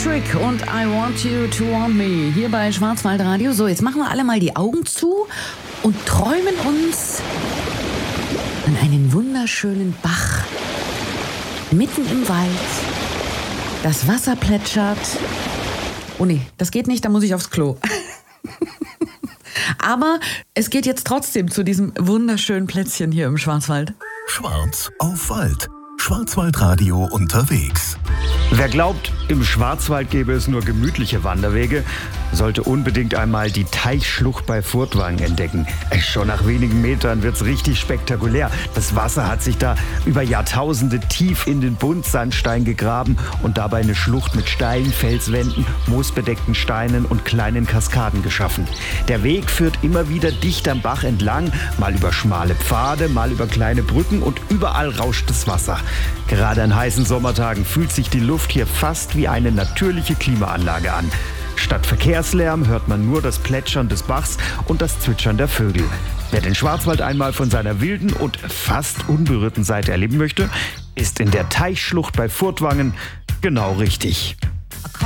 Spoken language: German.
Patrick und I Want You to Want Me hier bei Schwarzwaldradio. So, jetzt machen wir alle mal die Augen zu und träumen uns an einen wunderschönen Bach mitten im Wald. Das Wasser plätschert. Oh nee, das geht nicht, da muss ich aufs Klo. Aber es geht jetzt trotzdem zu diesem wunderschönen Plätzchen hier im Schwarzwald. Schwarz auf Wald. Schwarzwaldradio unterwegs. Wer glaubt, im Schwarzwald gäbe es nur gemütliche Wanderwege, sollte unbedingt einmal die Teichschlucht bei Furtwangen entdecken. Schon nach wenigen Metern wird's richtig spektakulär. Das Wasser hat sich da über Jahrtausende tief in den Buntsandstein gegraben und dabei eine Schlucht mit steilen Felswänden, moosbedeckten Steinen und kleinen Kaskaden geschaffen. Der Weg führt immer wieder dicht am Bach entlang, mal über schmale Pfade, mal über kleine Brücken und überall rauscht das Wasser. Gerade an heißen Sommertagen fühlt sich die Luft hier fast wie eine natürliche Klimaanlage an. Statt Verkehrslärm hört man nur das Plätschern des Bachs und das Zwitschern der Vögel. Wer den Schwarzwald einmal von seiner wilden und fast unberührten Seite erleben möchte, ist in der Teichschlucht bei Furtwangen genau richtig.